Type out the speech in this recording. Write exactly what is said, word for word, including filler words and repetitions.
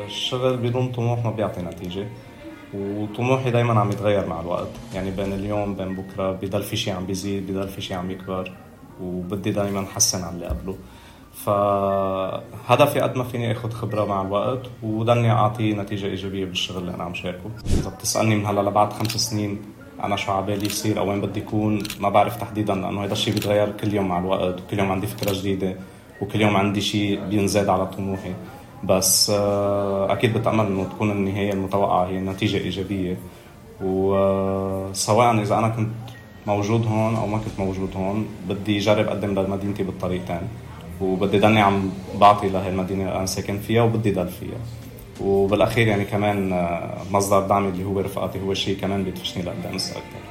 الشغل بدون طموح ما بيعطي نتيجة، وطموحي دايما عم يتغير مع الوقت. يعني بين اليوم بين بكرة بضل في شي عم بيزيد، بضل في شي عم يكبر، وبدي دايما حسن عن اللي قبله. فهدفي قد ما فيني اخد خبرة مع الوقت وضلني اعطي نتيجة ايجابية بالشغل اللي انا عم شاركه. اذا بتسألني من هلا لبعد خمس سنين انا شو عبالي يصير او وين بدي يكون، ما بعرف تحديدا، لانه هذا الشيء بيتغير كل يوم مع الوقت، وكل يوم عندي فكرة جديدة، وكل يوم عندي شيء بينزاد على طموحي. بس اكيد بتأمل انه تكون النهاية المتوقعة هي نتيجة ايجابية. وسواء اذا انا كنت موجود هون او ما كنت موجود هون، بدي اجرب اقدم لمدينتي بالطريقتين، وبدي ضلني عم بعطي لهي المدينة اللي انا ساكن فيها وبدي ضل فيها. وبالاخير يعني كمان مصدر دعمي اللي هو رفقاتي هو شيء كمان بيدفشني لقدام اكثر.